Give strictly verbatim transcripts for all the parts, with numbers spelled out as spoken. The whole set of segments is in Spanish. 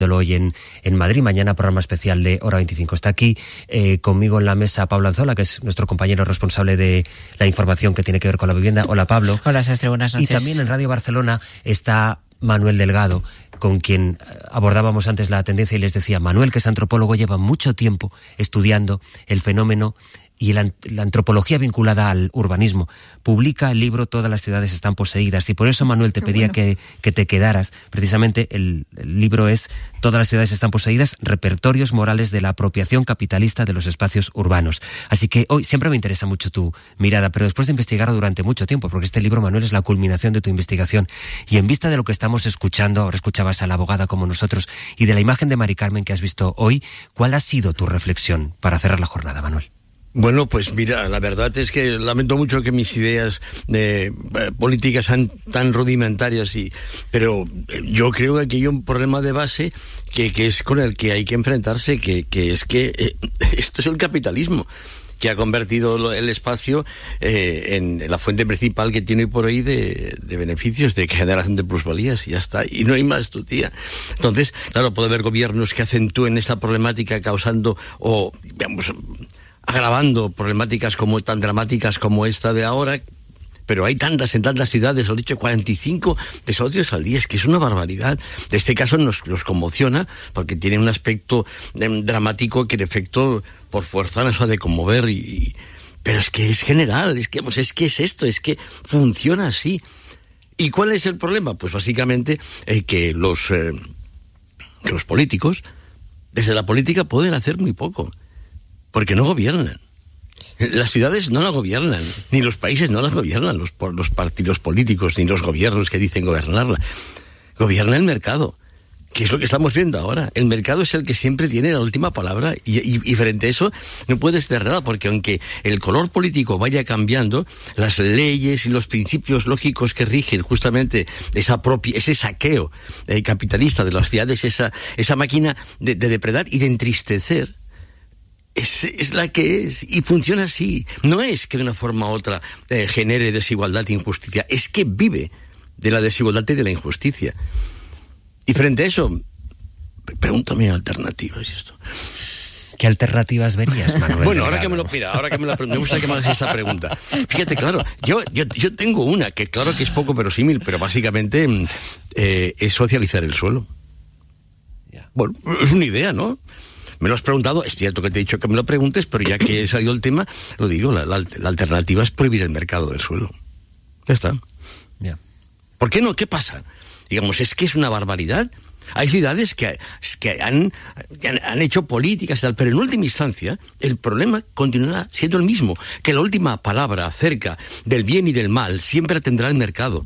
hoy en, en Madrid. Mañana programa especial de Hora veinticinco. Está aquí eh, conmigo en la mesa Pablo Anzola, que es nuestro compañero responsable de la información que tiene que ver con la vivienda. Hola, Pablo. Hola, Sastre, buenas noches. Y también en Radio Barcelona está Manuel Delgado, con quien abordábamos antes la tendencia, y les decía, Manuel, que es antropólogo, lleva mucho tiempo estudiando el fenómeno y la, la antropología vinculada al urbanismo. Publica el libro Todas las ciudades están poseídas, y por eso, Manuel, te Qué pedía bueno. que, que te quedaras. Precisamente el, el libro es Todas las ciudades están poseídas, repertorios morales de la apropiación capitalista de los espacios urbanos. Así que hoy siempre me interesa mucho tu mirada, pero después de investigar durante mucho tiempo, porque este libro, Manuel, es la culminación de tu investigación, y en vista de lo que estamos escuchando, ahora escuchabas a la abogada como nosotros, y de la imagen de Mari Carmen que has visto hoy, ¿cuál ha sido tu reflexión para cerrar la jornada, Manuel? Bueno, pues mira, la verdad es que lamento mucho que mis ideas eh, políticas sean tan rudimentarias, y, pero yo creo que aquí hay un problema de base que, que es con el que hay que enfrentarse, que, que es que eh, esto es el capitalismo, que ha convertido el espacio eh, en la fuente principal que tiene hoy por ahí de, de beneficios, de generación de plusvalías, y ya está, y no hay más, tu tía. Entonces, claro, puede haber gobiernos que acentúen esta problemática causando, o, digamos, agravando problemáticas como tan dramáticas como esta de ahora, pero hay tantas en tantas ciudades, lo he dicho, cuarenta y cinco desahucios al día, es que es una barbaridad. En este caso nos, nos conmociona, porque tiene un aspecto eh, dramático que en efecto, por fuerza, nos ha de conmover, y, y, pero es que es general, es que, pues, es que es esto, es que funciona así. ¿Y cuál es el problema? Pues básicamente eh, que los, eh, que los políticos, desde la política, pueden hacer muy poco, porque no gobiernan. Las ciudades no las gobiernan, ni los países no las gobiernan, los, los partidos políticos, ni los gobiernos que dicen gobernarla. Gobierna el mercado, que es lo que estamos viendo ahora. El mercado es el que siempre tiene la última palabra, y, y, y frente a eso no puedes hacer nada, porque aunque el color político vaya cambiando, las leyes y los principios lógicos que rigen justamente esa propia, ese saqueo eh, capitalista de las ciudades, esa, esa máquina de, de depredar y de entristecer, Es, es la que es, y funciona así. No es que de una forma u otra eh, genere desigualdad e injusticia, es que vive de la desigualdad y de la injusticia. Y frente a eso, pregúntame alternativas y esto. ¿Qué alternativas verías, Manuel? Bueno, ahora que me lo pida, ahora que me, la, me gusta que me hagas esta pregunta. Fíjate, claro, yo, yo, yo tengo una que claro que es poco verosímil, pero básicamente eh, es socializar el suelo. Bueno, es una idea, ¿no? Me lo has preguntado, es cierto que te he dicho que me lo preguntes, pero ya que he salido el tema, lo digo, la, la, la alternativa es prohibir el mercado del suelo. Ya está. Yeah. ¿Por qué no? ¿Qué pasa? Digamos, es que es una barbaridad. Hay ciudades que, que han, han, han hecho políticas y tal, pero en última instancia el problema continuará siendo el mismo, que la última palabra acerca del bien y del mal siempre tendrá el mercado.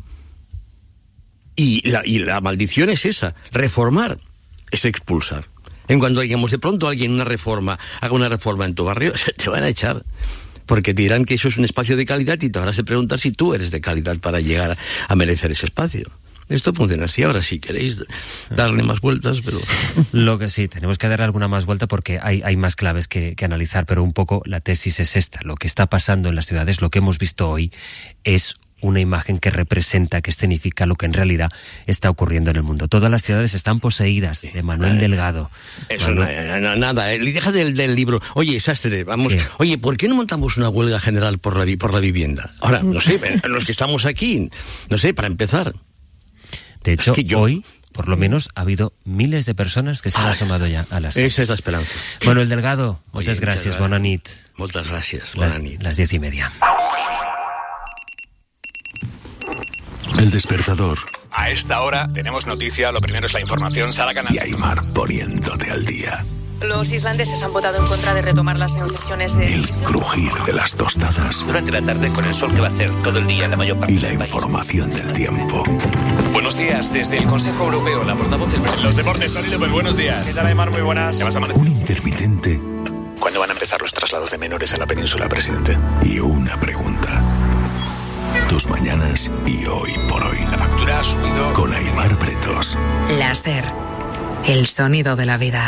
Y la, y la maldición es esa, reformar es expulsar. En cuanto, digamos, de pronto alguien una reforma, haga una reforma en tu barrio, te van a echar, porque te dirán que eso es un espacio de calidad, y te habrás de preguntar si tú eres de calidad para llegar a, a merecer ese espacio. Esto funciona así. Ahora, si queréis darle más vueltas, pero... Lo que sí, tenemos que darle alguna más vuelta, porque hay, hay más claves que, que analizar, pero un poco la tesis es esta. Lo que está pasando en las ciudades, lo que hemos visto hoy, es una imagen que representa, que escenifica lo que en realidad está ocurriendo en el mundo. Todas las ciudades están poseídas, de Manuel Delgado. Eso Manuel... no, no, nada, eh. Deja del, del libro. Oye, Sastre, vamos. ¿Qué? Oye, ¿por qué no montamos una huelga general por la, por la vivienda? Ahora, no sé, los que estamos aquí, no sé, para empezar. De hecho, es que yo... hoy, por lo menos, ha habido miles de personas que se han ah, asomado ya a las calles. Esa es la esperanza. Manuel Delgado, Oye, muchas gracias, bona nit. Muchas gracias, bona nit. Las diez y media. El despertador. A esta hora tenemos noticia, lo primero es la información, Sara Canal. Y Aymar poniéndote al día. Los islandeses han votado en contra de retomar las negociaciones de... El crujir de las tostadas. Durante la tarde, con el sol que va a hacer todo el día en la mayor parte y la del país. Información del tiempo. Buenos días, desde el Consejo Europeo, la portavoz del... Los deportes, Tony López, buenos días. ¿Qué tal, Aymar? Muy buenas. ¿Qué vas a Un intermitente. ¿Cuándo van a empezar los traslados de menores a la península, presidente? Y una pregunta. Tus mañanas y hoy por hoy. La factura ha subido. Con Aymar Pretos. Láser. El sonido de la vida.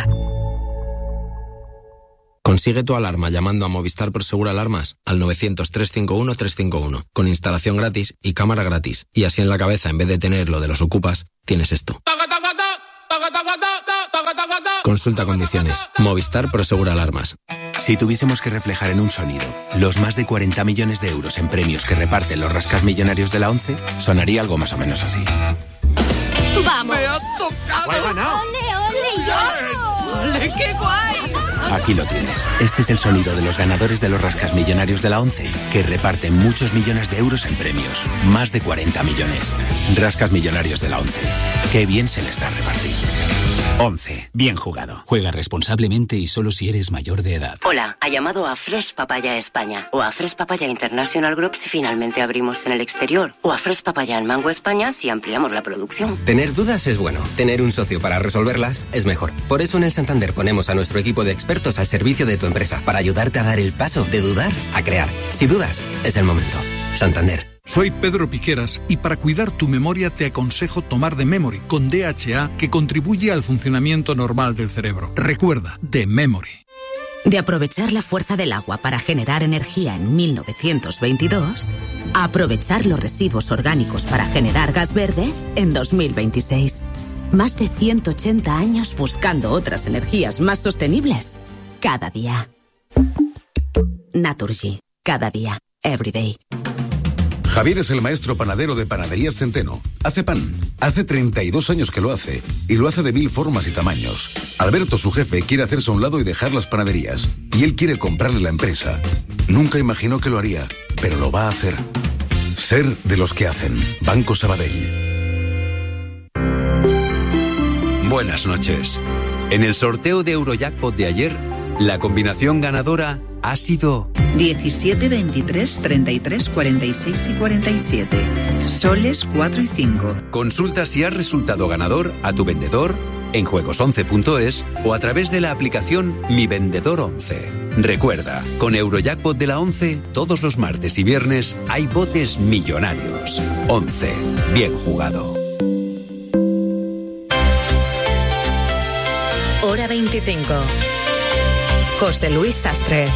Consigue tu alarma llamando a Movistar Prosegur Alarmas al novecientos, trescientos cincuenta y uno, trescientos cincuenta y uno, con instalación gratis y cámara gratis. Y así en la cabeza, en vez de tener lo de los ocupas, tienes esto. Consulta condiciones. Movistar Prosegura Alarmas. Si tuviésemos que reflejar en un sonido los más de cuarenta millones de euros en premios que reparten los rascasmillonarios de la ONCE, sonaría algo más o menos así. ¡Vamos! ¡Me has tocado! ¡He ganado! ¡Ole, ole, yo! ¡Ole, qué guay! Aquí lo tienes. Este es el sonido de los ganadores de los rascasmillonarios de la ONCE, que reparten muchos millones de euros en premios. Más de cuarenta millones. Rascasmillonarios de la ONCE. Qué bien se les da repartir. once. Bien jugado. Juega responsablemente y solo si eres mayor de edad. Hola, ha llamado a Fresh Papaya España o a Fresh Papaya International Group si finalmente abrimos en el exterior o a Fresh Papaya en Mango España si ampliamos la producción. Tener dudas es bueno. Tener un socio para resolverlas es mejor. Por eso en el Santander ponemos a nuestro equipo de expertos al servicio de tu empresa para ayudarte a dar el paso de dudar a crear. Si dudas, es el momento. Santander. Soy Pedro Piqueras y para cuidar tu memoria te aconsejo tomar The Memory con D H A, que contribuye al funcionamiento normal del cerebro. Recuerda, The Memory. De aprovechar la fuerza del agua para generar energía en mil novecientos veintidós, a aprovechar los residuos orgánicos para generar gas verde en dos mil veintiséis. Más de ciento ochenta años buscando otras energías más sostenibles. Cada día. Naturgy. Cada día. Every day. Javier es el maestro panadero de Panaderías Centeno. Hace pan. Hace treinta y dos años que lo hace. Y lo hace de mil formas y tamaños. Alberto, su jefe, quiere hacerse a un lado y dejar las panaderías. Y él quiere comprarle la empresa. Nunca imaginó que lo haría, pero lo va a hacer. Ser de los que hacen. Banco Sabadell. Buenas noches. En el sorteo de Eurojackpot de ayer, la combinación ganadora ha sido diecisiete, veintitrés, treinta y tres, cuarenta y seis y cuarenta y siete. Soles cuatro y cinco. Consulta si has resultado ganador a tu vendedor en juegos once punto es o a través de la aplicación Mi Vendedor once. Recuerda, con Eurojackpot de la ONCE, todos los martes y viernes hay botes millonarios. once. Bien jugado. Hora veinticinco. José Luis Sastre.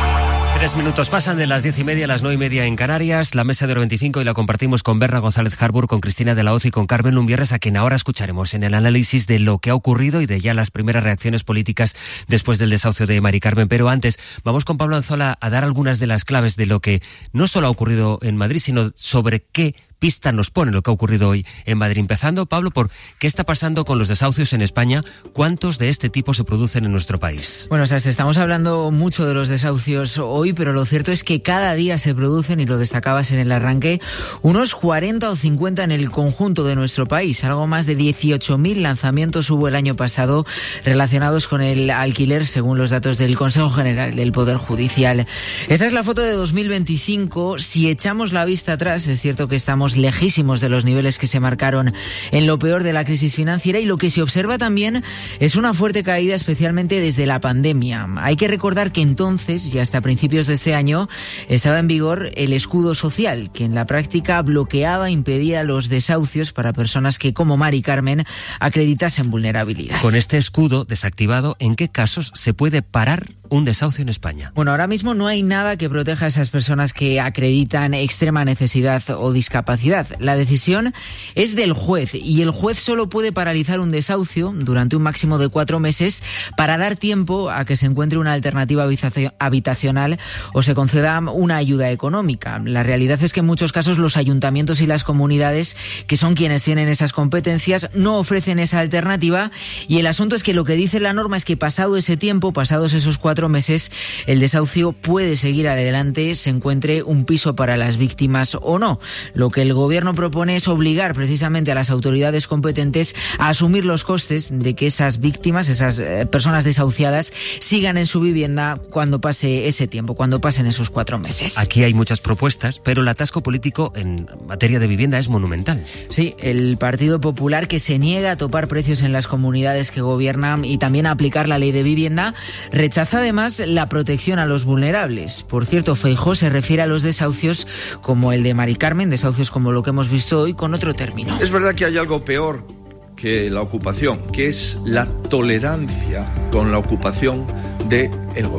Tres minutos pasan de las diez y media a las nueve y media en Canarias. La mesa de Hora veinticinco y la compartimos con Berna González Harbour, con Cristina de la Hoz y con Carmen Lumbierres, a quien ahora escucharemos en el análisis de lo que ha ocurrido y de ya las primeras reacciones políticas después del desahucio de Mari Carmen. Pero antes, vamos con Pablo Anzola a dar algunas de las claves de lo que no solo ha ocurrido en Madrid, sino sobre qué pista nos pone lo que ha ocurrido hoy en Madrid. Empezando, Pablo, por qué está pasando con los desahucios en España. ¿Cuántos de este tipo se producen en nuestro país? Bueno, o sea, estamos hablando mucho de los desahucios hoy, pero lo cierto es que cada día se producen, y lo destacabas en el arranque, unos cuarenta o cincuenta en el conjunto de nuestro país. Algo más de dieciocho mil lanzamientos hubo el año pasado relacionados con el alquiler, según los datos del Consejo General del Poder Judicial. Esa es la foto de dos mil veinticinco. Si echamos la vista atrás, es cierto que estamos lejísimos de los niveles que se marcaron en lo peor de la crisis financiera, y lo que se observa también es una fuerte caída, especialmente desde la pandemia. Hay que recordar que entonces, y hasta principios de este año, estaba en vigor el escudo social, que en la práctica bloqueaba, impedía los desahucios para personas que, como Mari Carmen, acreditasen vulnerabilidad. Con este escudo desactivado, ¿en qué casos se puede parar un desahucio en España? Bueno, ahora mismo no hay nada que proteja a esas personas que acreditan extrema necesidad o discapacidad. La decisión es del juez, y el juez solo puede paralizar un desahucio durante un máximo de cuatro meses para dar tiempo a que se encuentre una alternativa habitacional o se conceda una ayuda económica. La realidad es que en muchos casos los ayuntamientos y las comunidades, que son quienes tienen esas competencias, no ofrecen esa alternativa, y el asunto es que lo que dice la norma es que pasado ese tiempo, pasados esos cuatro meses, el desahucio puede seguir adelante, se encuentre un piso para las víctimas o no. Lo que el Gobierno propone es obligar precisamente a las autoridades competentes a asumir los costes de que esas víctimas, esas eh, personas desahuciadas, sigan en su vivienda cuando pase ese tiempo, cuando pasen esos cuatro meses. Aquí hay muchas propuestas, pero el atasco político en materia de vivienda es monumental. Sí, el Partido Popular, que se niega a topar precios en las comunidades que gobiernan y también a aplicar la ley de vivienda, rechaza además la protección a los vulnerables. Por cierto, Feijóo se refiere a los desahucios como el de Mari Carmen, desahucios como lo que hemos visto hoy, con otro término. Es verdad que hay algo peor que la ocupación, que es la tolerancia con la ocupación del gobierno.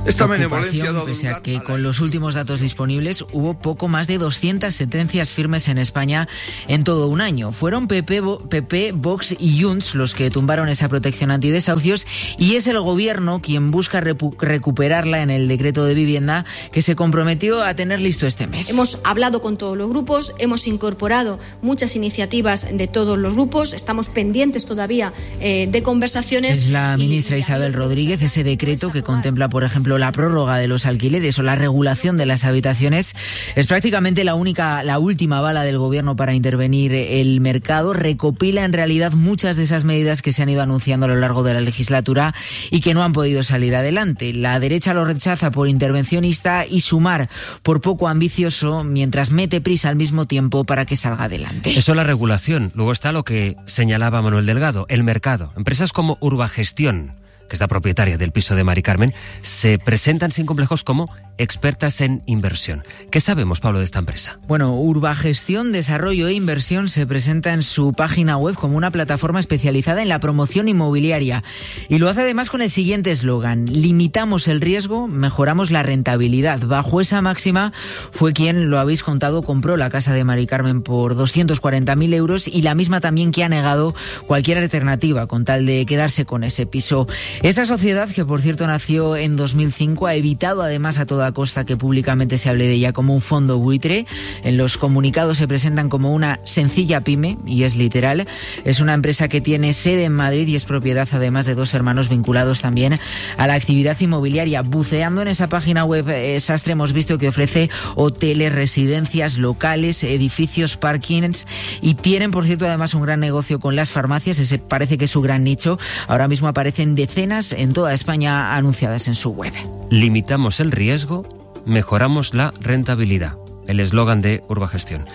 Esta benevolencia ha dado pese a lugar que a la- con los últimos datos disponibles hubo poco más de doscientas sentencias firmes en España en todo un año. Fueron P P, Vo- P P, Vox y Junts los que tumbaron esa protección antidesahucios y es el gobierno quien busca repu- recuperarla en el decreto de vivienda que se comprometió a tener listo este mes. Hemos hablado con todos los grupos, hemos incorporado muchas iniciativas de todos los grupos, estamos pendientes todavía eh, de conversaciones. Es la y- ministra Isabel Rodríguez ese decreto que contempla, por ejemplo, la prórroga de los alquileres o la regulación de las habitaciones. Es prácticamente la única, la última bala del gobierno para intervenir el mercado. Recopila en realidad muchas de esas medidas que se han ido anunciando a lo largo de la legislatura y que no han podido salir adelante. La derecha lo rechaza por intervencionista y Sumar por poco ambicioso, mientras mete prisa al mismo tiempo para que salga adelante. Eso es la regulación. Luego está lo que señalaba Manuel Delgado, el mercado. Empresas como Urbagestión, que es la propietaria del piso de Mari Carmen, se presentan sin complejos como expertas en inversión. ¿Qué sabemos, Pablo, de esta empresa? Bueno, Urbagestión, Desarrollo e Inversión se presenta en su página web como una plataforma especializada en la promoción inmobiliaria y lo hace además con el siguiente eslogan: limitamos el riesgo, mejoramos la rentabilidad. Bajo esa máxima fue quien, lo habéis contado, compró la casa de Mari Carmen por doscientos cuarenta mil euros y la misma también que ha negado cualquier alternativa con tal de quedarse con ese piso. Esa sociedad, que por cierto nació en dos mil cinco, ha evitado además a toda costa que públicamente se hable de ella como un fondo buitre. En los comunicados se presentan como una sencilla pyme, y es literal. Es una empresa que tiene sede en Madrid y es propiedad además de dos hermanos vinculados también a la actividad inmobiliaria. Buceando en esa página web, eh, Sastre, hemos visto que ofrece hoteles, residencias, locales, edificios, parkings, y tienen, por cierto, además un gran negocio con las farmacias. Ese parece que es su gran nicho. Ahora mismo aparecen decenas en toda España anunciadas en su web. Limitamos el riesgo, mejoramos la rentabilidad. El eslogan de Urbagestión.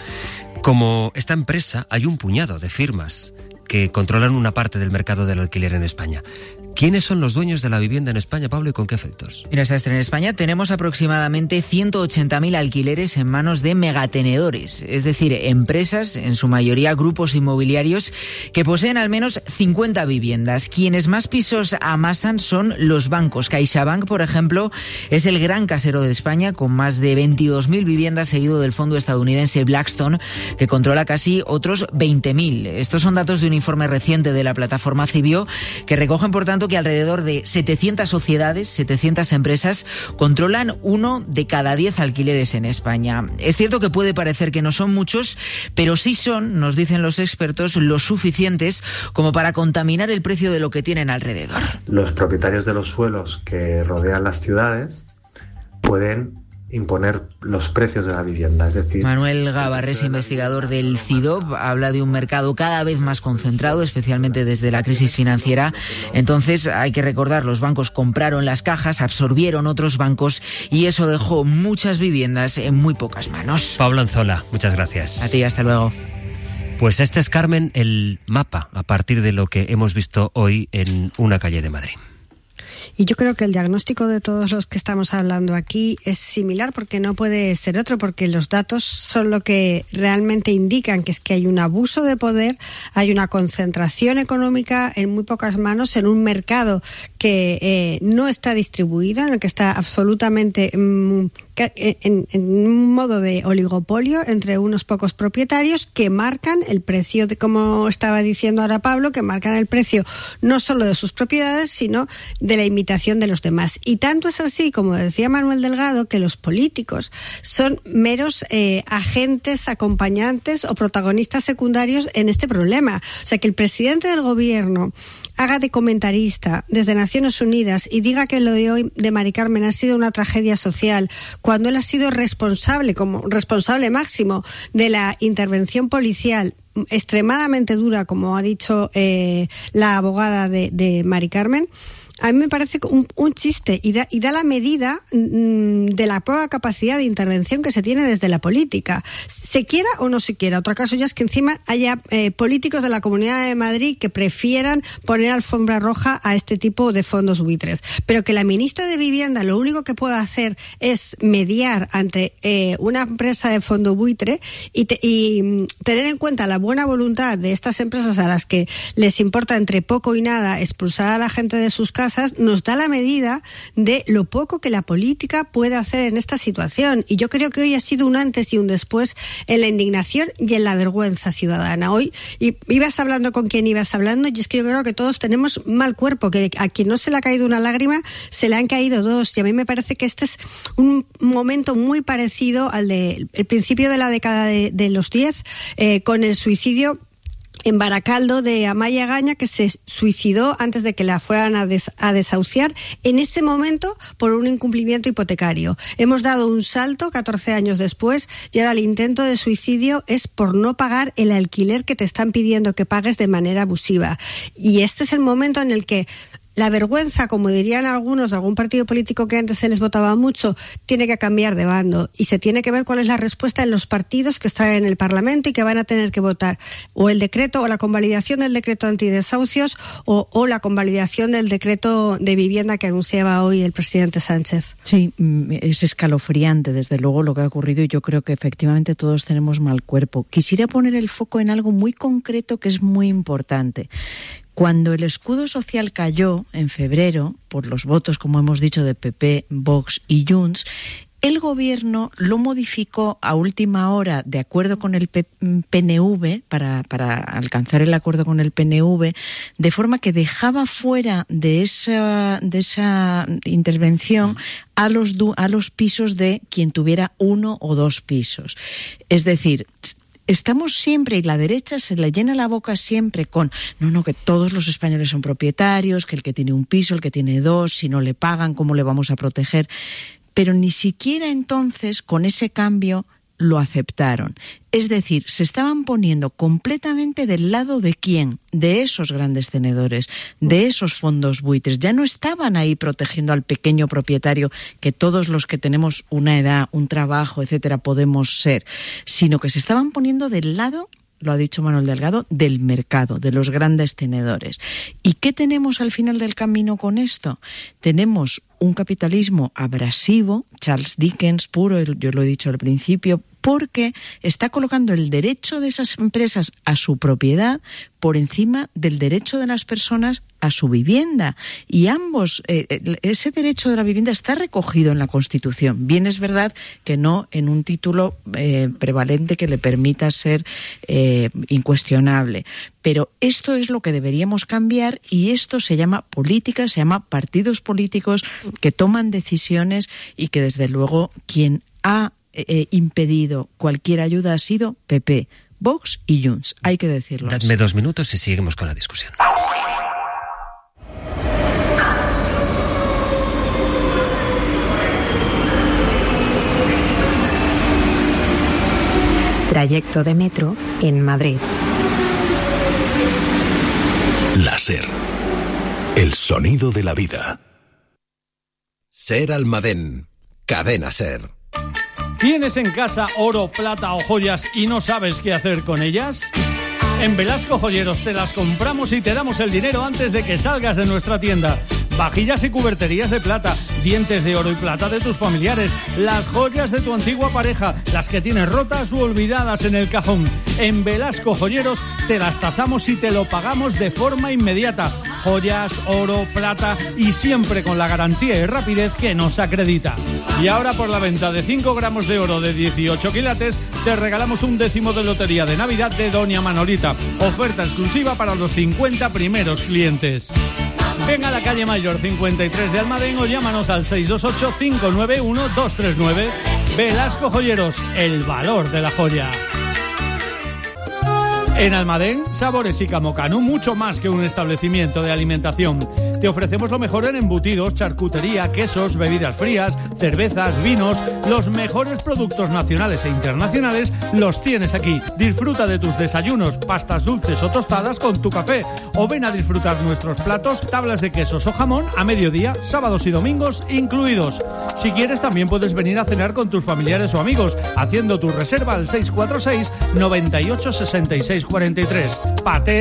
Como esta empresa, hay un puñado de firmas que controlan una parte del mercado del alquiler en España. ¿Quiénes son los dueños de la vivienda en España, Pablo, y con qué efectos? Mira, Sastre, en España tenemos aproximadamente ciento ochenta mil alquileres en manos de megatenedores, es decir, empresas, en su mayoría grupos inmobiliarios, que poseen al menos cincuenta viviendas. Quienes más pisos amasan son los bancos. CaixaBank, por ejemplo, es el gran casero de España, con más de veintidós mil viviendas, seguido del fondo estadounidense Blackstone, que controla casi otros veinte mil. Estos son datos de un informe reciente de la plataforma Cibio, que recogen, por tanto, que alrededor de setecientas sociedades, setecientas empresas, controlan uno de cada diez alquileres en España. Es cierto que puede parecer que no son muchos, pero sí son, nos dicen los expertos, lo suficientes como para contaminar el precio de lo que tienen alrededor. Los propietarios de los suelos que rodean las ciudades pueden imponer los precios de la vivienda, es decir... Manuel Gabarrés, investigador del CIDOB, habla de un mercado cada vez más concentrado, especialmente desde la crisis financiera. Entonces, hay que recordar, los bancos compraron las cajas, absorbieron otros bancos y eso dejó muchas viviendas en muy pocas manos. Pablo Anzola, muchas gracias. A ti, hasta luego. Pues este es, Carmen, el mapa a partir de lo que hemos visto hoy en una calle de Madrid. Y yo creo que el diagnóstico de todos los que estamos hablando aquí es similar, porque no puede ser otro, porque los datos son lo que realmente indican, que es que hay un abuso de poder, hay una concentración económica en muy pocas manos, en un mercado que eh, no está distribuido, en el que está absolutamente mm, en, en un modo de oligopolio entre unos pocos propietarios que marcan el precio, de, como estaba diciendo ahora Pablo, que marcan el precio no solo de sus propiedades, sino de la imitación de los demás. Y tanto es así, como decía Manuel Delgado, que los políticos son meros eh, agentes, acompañantes o protagonistas secundarios en este problema. O sea, que el presidente del gobierno haga de comentarista desde Naciones Unidas y diga que lo de hoy de Mari Carmen ha sido una tragedia social, cuando él ha sido responsable, como responsable máximo de la intervención policial extremadamente dura, como ha dicho eh, la abogada de, de Mari Carmen, a mí me parece un, un chiste y da, y da la medida mmm, de la poca capacidad de intervención que se tiene desde la política. Se quiera o no se quiera. Otro caso ya es que encima haya eh, políticos de la Comunidad de Madrid que prefieran poner alfombra roja a este tipo de fondos buitres. Pero que la ministra de Vivienda lo único que pueda hacer es mediar ante eh, una empresa de fondo buitre y, te, y mm, tener en cuenta la buena voluntad de estas empresas a las que les importa entre poco y nada expulsar a la gente de sus casas, pasadas nos da la medida de lo poco que la política puede hacer en esta situación. Y yo creo que hoy ha sido un antes y un después en la indignación y en la vergüenza ciudadana. Hoy y, ibas hablando con quien ibas hablando y es que yo creo que todos tenemos mal cuerpo, que a quien no se le ha caído una lágrima se le han caído dos. Y a mí me parece que este es un momento muy parecido al de el principio de la década de, de los diez, eh, con el suicidio en Baracaldo de Amaya Gaña, que se suicidó antes de que la fueran a, des, a desahuciar, en ese momento por un incumplimiento hipotecario. Hemos dado un salto catorce años después y ahora el intento de suicidio es por no pagar el alquiler que te están pidiendo que pagues de manera abusiva. Y este es el momento en el que la vergüenza, como dirían algunos de algún partido político que antes se les votaba mucho, tiene que cambiar de bando y se tiene que ver cuál es la respuesta en los partidos que están en el Parlamento y que van a tener que votar o el decreto o la convalidación del decreto antidesahucios o, o la convalidación del decreto de vivienda que anunciaba hoy el presidente Sánchez. Sí, es escalofriante desde luego lo que ha ocurrido y yo creo que efectivamente todos tenemos mal cuerpo. Quisiera poner el foco en algo muy concreto que es muy importante. Cuando el escudo social cayó en febrero, por los votos, como hemos dicho, de P P, Vox y Junts, el gobierno lo modificó a última hora de acuerdo con el P N V, para, para alcanzar el acuerdo con el P N V, de forma que dejaba fuera de esa, de esa intervención a los, a los pisos de quien tuviera uno o dos pisos. Es decir, estamos siempre, y la derecha se le llena la boca siempre con, no, no, que todos los españoles son propietarios, que el que tiene un piso, el que tiene dos, si no le pagan, ¿cómo le vamos a proteger? Pero ni siquiera entonces, con ese cambio, lo aceptaron. Es decir, se estaban poniendo completamente del lado de quién, de esos grandes tenedores, de esos fondos buitres. Ya no estaban ahí protegiendo al pequeño propietario, que todos los que tenemos una edad, un trabajo, etcétera, podemos ser, sino que se estaban poniendo del lado, lo ha dicho Manuel Delgado, del mercado, de los grandes tenedores. ¿Y qué tenemos al final del camino con esto? Tenemos un capitalismo abrasivo, Charles Dickens puro, yo lo he dicho al principio, porque está colocando el derecho de esas empresas a su propiedad por encima del derecho de las personas a su vivienda. Y ambos, eh, ese derecho de la vivienda está recogido en la Constitución. Bien es verdad que no en un título eh, prevalente que le permita ser eh, incuestionable. Pero esto es lo que deberíamos cambiar y esto se llama política, se llama partidos políticos que toman decisiones y que desde luego quien ha eh, impedido cualquier ayuda ha sido P P, Vox y Junts, hay que decirlo. Dadme dos minutos y seguimos con la discusión. Trayecto de metro en Madrid. La SER. El sonido de la vida. SER Almadén. Cadena SER. ¿Tienes en casa oro, plata o joyas y no sabes qué hacer con ellas? En Velasco Joyeros te las compramos y te damos el dinero antes de que salgas de nuestra tienda. Vajillas y cuberterías de plata, dientes de oro y plata de tus familiares, las joyas de tu antigua pareja, las que tienes rotas u olvidadas en el cajón. En Velasco Joyeros te las tasamos y te lo pagamos de forma inmediata. Joyas, oro, plata y siempre con la garantía y rapidez que nos acredita. Y ahora por la venta de cinco gramos de oro de dieciocho quilates te regalamos un décimo de lotería de Navidad de Doña Manolita. Oferta exclusiva para los cincuenta primeros clientes. Ven a la calle Mayor cincuenta y tres de Almadén o llámanos al seis dos ocho, cinco nueve uno, dos tres nueve. Velasco Joyeros, el valor de la joya. En Almadén, Sabores y Camocano, mucho más que un establecimiento de alimentación. Te ofrecemos lo mejor en embutidos, charcutería, quesos, bebidas frías, cervezas, vinos. Los mejores productos nacionales e internacionales los tienes aquí. Disfruta de tus desayunos, pastas dulces o tostadas con tu café. O ven a disfrutar nuestros platos, tablas de quesos o jamón a mediodía, sábados y domingos incluidos. Si quieres, también puedes venir a cenar con tus familiares o amigos, haciendo tu reserva al seis cuatro seis, noventa y ocho, sesenta y seis cuarenta y tres. Pate